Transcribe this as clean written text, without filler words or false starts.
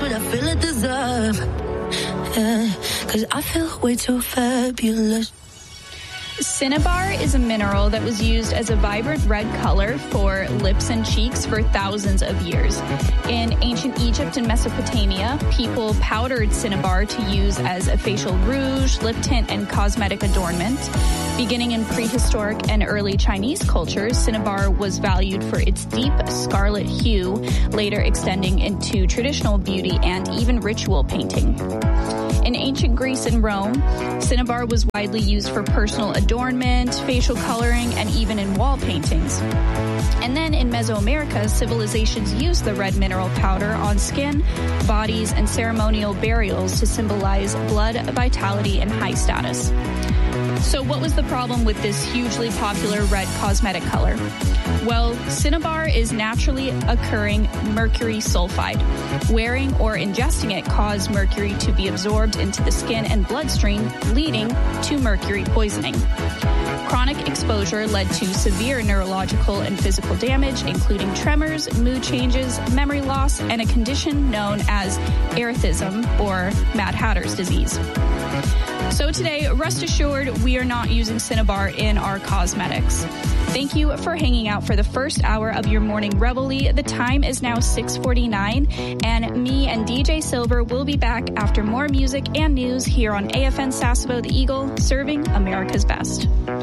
what I feel I deserve. Yeah, 'cause I feel way too fabulous. Cinnabar is a mineral that was used as a vibrant red color for lips and cheeks for thousands of years. In ancient Egypt and Mesopotamia, people powdered cinnabar to use as a facial rouge, lip tint, and cosmetic adornment. Beginning in prehistoric and early Chinese cultures, cinnabar was valued for its deep scarlet hue, later extending into traditional beauty and even ritual painting. In ancient Greece and Rome, cinnabar was widely used for personal adornment, facial coloring, and even in wall paintings. And then in Mesoamerica, civilizations used the red mineral powder on skin, bodies, and ceremonial burials to symbolize blood, vitality, and high status. So what was the problem with this hugely popular red cosmetic color? Well, cinnabar is naturally occurring mercury sulfide. Wearing or ingesting it caused mercury to be absorbed into the skin and bloodstream, leading to mercury poisoning. Chronic exposure led to severe neurological and physical damage, including tremors, mood changes, memory loss, and a condition known as erethism, or Mad Hatter's disease. So today, rest assured, we are not using cinnabar in our cosmetics. Thank you for hanging out for the first hour of your morning reveille. The time is now 6:49, and me and DJ Silver will be back after more music and news here on AFN Sasebo, the Eagle, serving America's best.